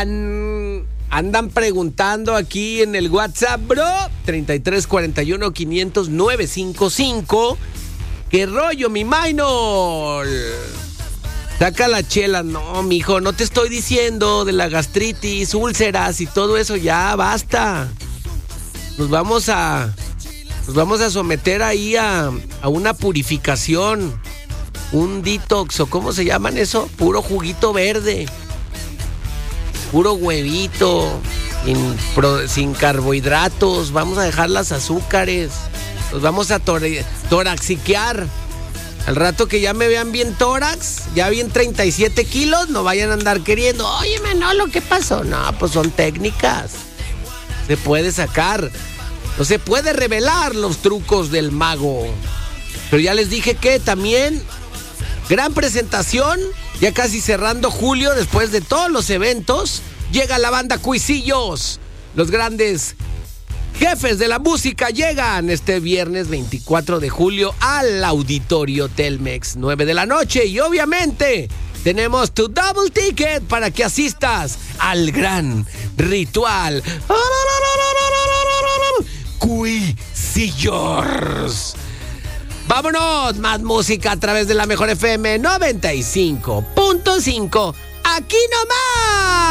Andan preguntando aquí en el WhatsApp, bro. 3341-500-955. ¿Qué rollo, mi minor? Saca la chela. No, mijo, no te estoy diciendo de la gastritis, úlceras y todo eso. Ya, basta. Nos vamos a someter ahí a una purificación. Un detox, o ¿cómo se llaman eso? Puro juguito verde. Puro huevito, sin carbohidratos, vamos a dejar las azúcares, nos vamos a toraxiquear. Al rato que ya me vean bien tórax, ya bien 37 kilos, no vayan a andar queriendo, oye Manolo, ¿qué pasó? No, pues son técnicas, se puede sacar, no se puede revelar los trucos del mago. Pero ya les dije que también, gran presentación. Ya casi cerrando julio, después de todos los eventos, llega la banda Cuisillos. Los grandes jefes de la música llegan este viernes 24 de julio al Auditorio Telmex, 9 de la noche. Y obviamente tenemos tu double ticket para que asistas al gran ritual Cuisillos. Vámonos, más música a través de la Mejor FM 95.5. Aquí nomás.